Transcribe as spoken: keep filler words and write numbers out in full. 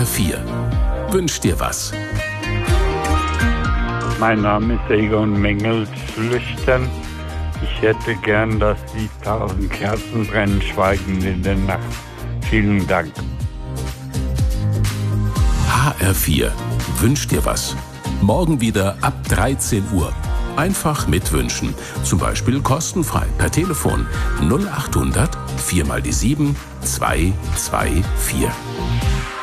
R vier. Wünsch dir was. Mein Name ist Egon Mengels-Flüchtern. Ich hätte gern, dass die tausend Kerzen brennen, schweigend in der Nacht. Vielen Dank. H R vier. Wünsch dir was. Morgen wieder ab dreizehn Uhr. Einfach mitwünschen. Zum Beispiel kostenfrei per Telefon null achthundert vier mal die sieben zwei zwei vier.